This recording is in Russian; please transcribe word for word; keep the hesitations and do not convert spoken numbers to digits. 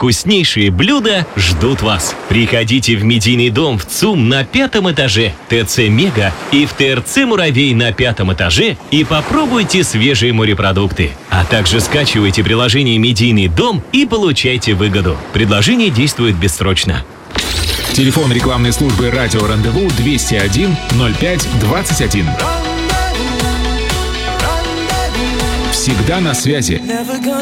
вкуснейшие блюда ждут вас. Приходите в Медийный дом в ЦУМ на пятом этаже, ТЦ «Мега» и в ТРЦ «Муравей» на пятом этаже и попробуйте свежие морепродукты. А также скачивайте приложение «Медийный дом» и получайте выгоду. Предложение действует бессрочно. Телефон рекламной службы «Радио Рандеву» двести один ноль пять двадцать один. Всегда на связи.